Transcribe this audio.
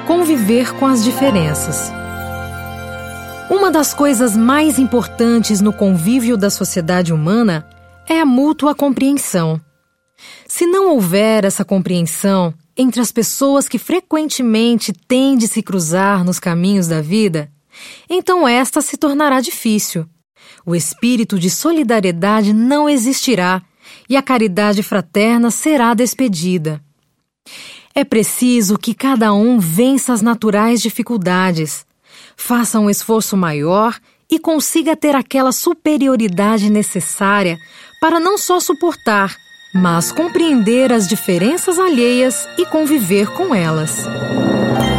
Conviver com as diferenças. Uma das coisas mais importantes no convívio da sociedade humana é a mútua compreensão. Se não houver essa compreensão entre as pessoas que frequentemente têm de se cruzar nos caminhos da vida, então esta se tornará difícil. O espírito de solidariedade não existirá e a caridade fraterna será despedida. É preciso que cada um vença as naturais dificuldades, faça um esforço maior e consiga ter aquela superioridade necessária para não só suportar, mas compreender as diferenças alheias e conviver com elas.